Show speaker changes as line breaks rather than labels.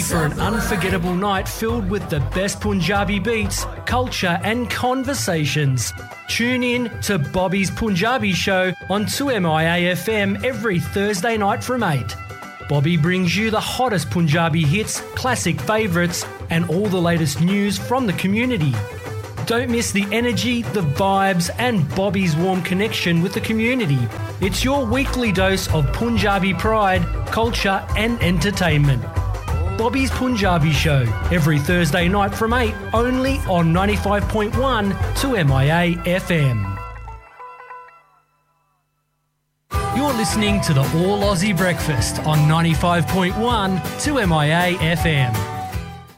for an unforgettable night filled with the best Punjabi beats, culture and conversations. Tune in to Bobby's Punjabi Show on 2MIA FM every Thursday night from 8. Bobby brings you the hottest Punjabi hits, classic favourites and all the latest news from the community. Don't miss the energy, the vibes and Bobby's warm connection with the community. It's your weekly dose of Punjabi pride, culture and entertainment. Bobby's Punjabi Show, every Thursday night from 8, only on 95.1 2MIA FM. You're listening to the All Aussie Breakfast on 95.1 2MIA FM.